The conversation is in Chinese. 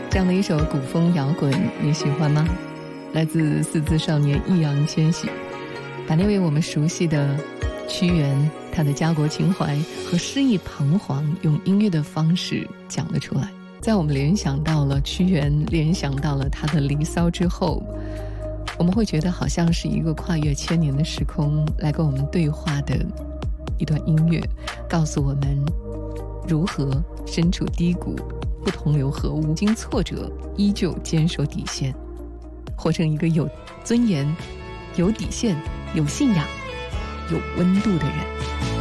这样的一首古风摇滚你喜欢吗？来自四字少年易烊千玺，把那位我们熟悉的屈原他的家国情怀和诗意彷徨用音乐的方式讲了出来。在我们联想到了屈原，联想到了他的离骚之后，我们会觉得好像是一个跨越千年的时空来跟我们对话的一段音乐，告诉我们如何身处低谷不同流合污，经挫折依旧坚守底线，活成一个有尊严、有底线、有信仰、有温度的人。